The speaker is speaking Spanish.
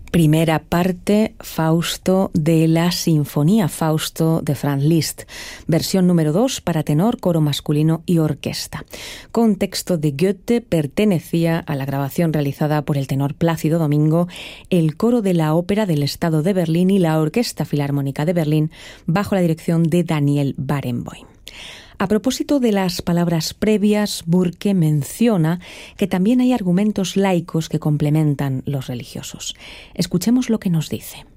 Primera parte, Fausto, de la Sinfonía Fausto de Franz Liszt, versión número 2 para tenor, coro masculino y orquesta. Con texto de Goethe, pertenecía a la grabación realizada por el tenor Plácido Domingo, el coro de la Ópera del Estado de Berlín y la Orquesta Filarmónica de Berlín, bajo la dirección de Daniel Barenboim. A propósito de las palabras previas, Burke menciona que también hay argumentos laicos que complementan los religiosos. Escuchemos lo que nos dice.